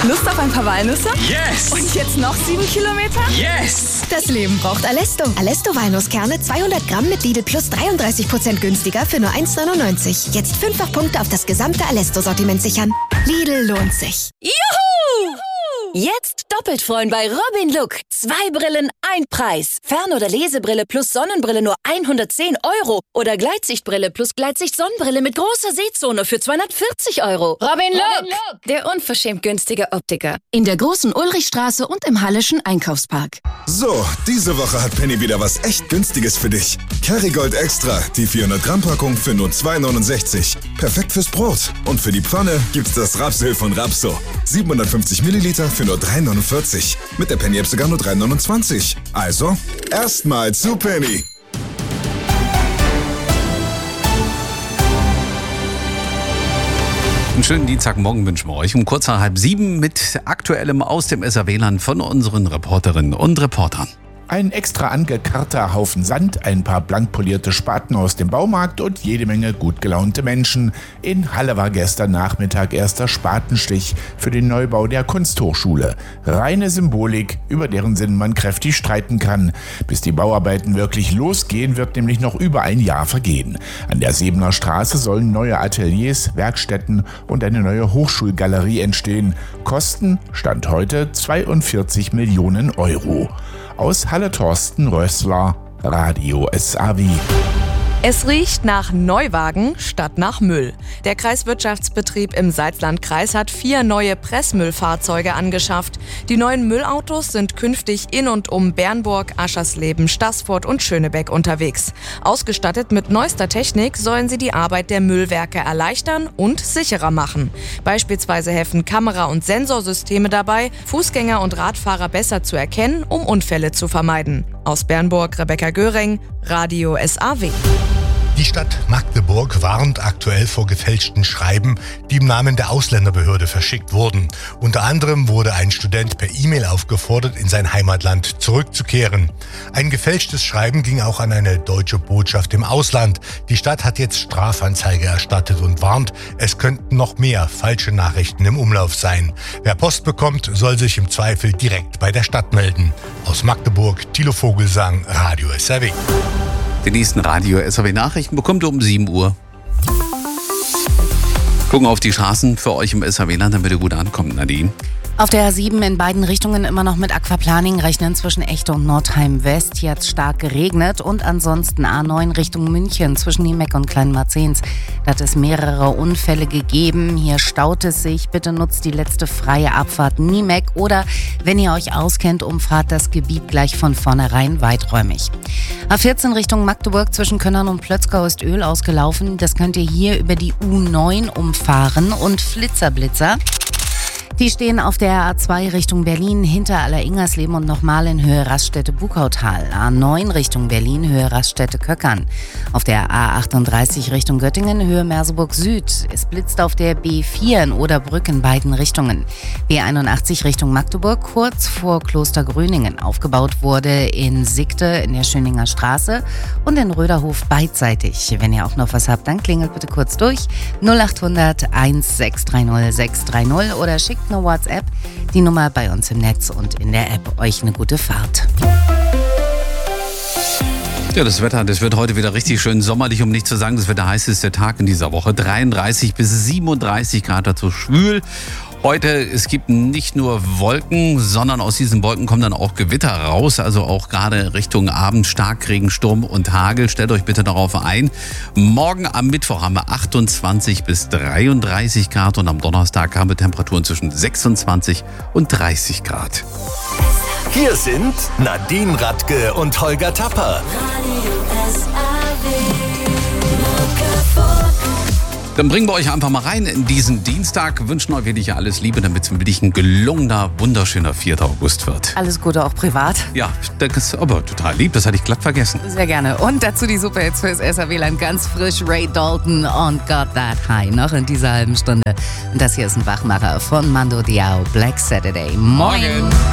Lust auf ein paar Walnüsse? Yes! Und jetzt noch 7 Kilometer? Yes! Das Leben braucht Alesto. Alesto Walnusskerne 200 Gramm mit Lidl Plus 33% günstiger für nur 1,99. Jetzt 5-fach Punkte auf das gesamte Alesto-Sortiment sichern. Lidl lohnt sich. Juhu! Jetzt doppelt freuen bei Robin Look. 2 Brillen, 1 Preis. Fern- oder Lesebrille plus Sonnenbrille nur 110 €. Oder Gleitsichtbrille plus Gleitsicht-Sonnenbrille mit großer Sehzone für 240 €. Robin Look, der unverschämt günstige Optiker. In der großen Ulrichstraße und im Hallischen Einkaufspark. So, diese Woche hat Penny wieder was echt Günstiges für dich. Kerrygold Extra, die 400 Gramm Packung für nur 2,69. Perfekt fürs Brot. Und für die Pfanne gibt's das Rapsöl von Rapso. 750 Milliliter für nur 3,49. Mit der Penny-App sogar nur 3,29. Also, erstmal zu Penny. Einen schönen Dienstagmorgen wünschen wir euch um kurz nach 6:30 mit Aktuellem aus dem SAW-Land von unseren Reporterinnen und Reportern. Ein extra angekarrter Haufen Sand, ein paar blank polierte Spaten aus dem Baumarkt und jede Menge gut gelaunte Menschen. In Halle war gestern Nachmittag erster Spatenstich für den Neubau der Kunsthochschule. Reine Symbolik, über deren Sinn man kräftig streiten kann. Bis die Bauarbeiten wirklich losgehen, wird nämlich noch über ein Jahr vergehen. An der Sebener Straße sollen neue Ateliers, Werkstätten und eine neue Hochschulgalerie entstehen. Kosten Stand heute 42 Millionen €. Aus Halle Thorsten Rössler, Radio SAW. Es riecht nach Neuwagen statt nach Müll. Der Kreiswirtschaftsbetrieb im Salzlandkreis hat 4 neue Pressmüllfahrzeuge angeschafft. Die neuen Müllautos sind künftig in und um Bernburg, Aschersleben, Staßfurt und Schönebeck unterwegs. Ausgestattet mit neuester Technik sollen sie die Arbeit der Müllwerke erleichtern und sicherer machen. Beispielsweise helfen Kamera- und Sensorsysteme dabei, Fußgänger und Radfahrer besser zu erkennen, um Unfälle zu vermeiden. Aus Bernburg, Rebecca Göring, Radio SAW. Die Stadt Magdeburg warnt aktuell vor gefälschten Schreiben, die im Namen der Ausländerbehörde verschickt wurden. Unter anderem wurde ein Student per E-Mail aufgefordert, in sein Heimatland zurückzukehren. Ein gefälschtes Schreiben ging auch an eine deutsche Botschaft im Ausland. Die Stadt hat jetzt Strafanzeige erstattet und warnt, es könnten noch mehr falsche Nachrichten im Umlauf sein. Wer Post bekommt, soll sich im Zweifel direkt bei der Stadt melden. Aus Magdeburg, Thilo Vogelsang, Radio SAW. Die nächsten Radio-SAW-Nachrichten bekommt ihr um 7 Uhr. Gucken auf die Straßen für euch im SAW-Land, damit ihr gut ankommt, Nadine. Auf der A7 in beiden Richtungen immer noch mit Aquaplaning rechnen zwischen Echte und Nordheim West. Hier hat es stark geregnet und ansonsten A9 Richtung München zwischen Niemeck und Kleinmarzens. Da hat es mehrere Unfälle gegeben. Hier staut es sich. Bitte nutzt die letzte freie Abfahrt Niemeck oder, wenn ihr euch auskennt, umfahrt das Gebiet gleich von vornherein weiträumig. A14 Richtung Magdeburg zwischen Könnern und Plötzkau ist Öl ausgelaufen. Das könnt ihr hier über die U9 umfahren und Flitzer-Blitzer. Die stehen auf der A2 Richtung Berlin hinter Aller-Ingersleben und nochmal in Höhe Raststätte-Bukautal. A9 Richtung Berlin, Höhe Raststätte-Köckern. Auf der A38 Richtung Göttingen, Höhe Merseburg Süd. Es blitzt auf der B4 in Oderbrück in beiden Richtungen. B81 Richtung Magdeburg, kurz vor Kloster Gröningen. Aufgebaut wurde in Sigte in der Schöninger Straße und in Röderhof beidseitig. Wenn ihr auch noch was habt, dann klingelt bitte kurz durch. 0800 1630 630 oder schickt eine WhatsApp, die Nummer bei uns im Netz und in der App. Euch eine gute Fahrt. Ja, das Wetter, das wird heute wieder richtig schön sommerlich, um nicht zu sagen, das wird der heißeste Tag in dieser Woche. 33 bis 37 Grad, dazu schwül. Heute, es gibt nicht nur Wolken, sondern aus diesen Wolken kommen dann auch Gewitter raus. Also auch gerade Richtung Abend Starkregen, Sturm und Hagel. Stellt euch bitte darauf ein. Morgen am Mittwoch haben wir 28 bis 33 Grad und am Donnerstag haben wir Temperaturen zwischen 26 und 30 Grad. Hier sind Nadine Radke und Holger Tapper. Dann bringen wir euch einfach mal rein in diesen Dienstag. Wünschen euch wirklich alles Liebe, damit es wirklich ein gelungener, wunderschöner 4. August wird. Alles Gute auch privat. Ja, das ist aber total lieb. Das hatte ich glatt vergessen. Sehr gerne. Und dazu die Superhits fürs SAW-Land. Ganz frisch Ray Dalton und Got That High. Noch in dieser halben Stunde. Und das hier ist ein Wachmacher von Mando Diao. Black Saturday. Moin.